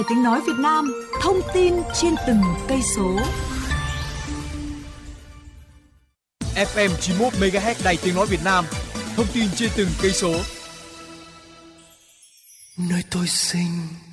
Tiếng nói Việt Nam, thông tin trên từng cây số. FM 91 MHz Đài Tiếng nói Việt Nam, thông tin trên từng cây số. Nơi tôi sinh